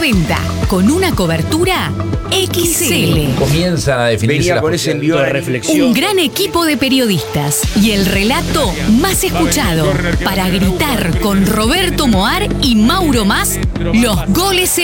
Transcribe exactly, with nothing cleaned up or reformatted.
noventa, con una cobertura X L. Comienzan a definirse Venía las con ese envío de reflexión. Un gran equipo de periodistas y el relato más escuchado para gritar con Roberto Moar y Mauro Mas los goles